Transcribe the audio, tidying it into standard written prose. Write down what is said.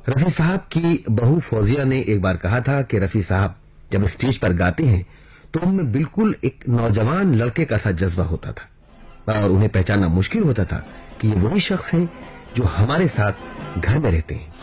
रफी साहब की बहू फौजिया ने एक बार कहा था कि रफी साहब जब स्टेज पर गाते हैं तो उनमें बिल्कुल एक नौजवान लड़के का सा जज्बा होता था और उन्हें पहचानना मुश्किल होता था कि ये वही शख्स है जो हमारे साथ घर में रहते हैं।